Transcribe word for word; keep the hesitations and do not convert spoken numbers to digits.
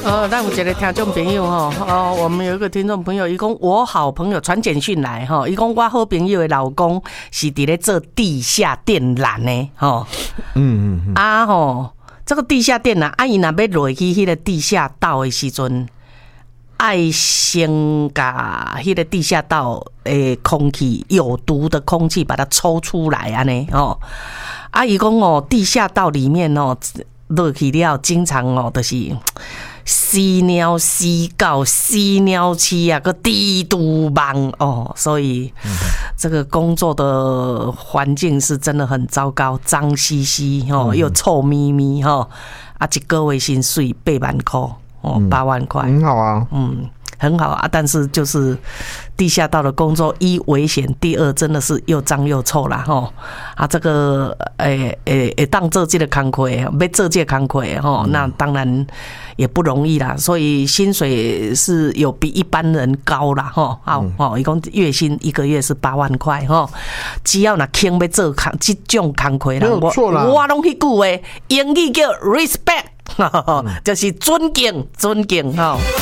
呃，咱有一个听众朋友吼，哦，我们有一个听众朋友，伊讲我好朋友传简讯来吼，伊讲我好朋友的老公是伫咧做地下电缆的吼，嗯嗯嗯，啊吼，这个地下电缆，啊伊若要落去迄个地下道的时阵，爱先把迄个地下道的空气有毒的空气把它抽出来安尼吼，啊伊讲哦，地下道里面哦落去了，经常哦就是。屎尿、屎狗、屎尿气啊，个低毒忙哦，所以这个工作的环境是真的很糟糕，脏兮兮哦，又臭咪咪哈，啊，一个月薪水八万块哦，八万块， 很好啊， 嗯。很好啊，但是就是地下道的工作，一危险，第二真的是又脏又臭啦吼啊！这个诶诶诶，当做这个工课，要做这个工课吼，那当然也不容易啦。所以薪水是有比一般人高啦吼。好吼，一共月薪一个月是八万块吼。只要那肯要做工这种工课啦， 我我拢迄句话，英语叫 respect， 就是尊敬尊敬吼。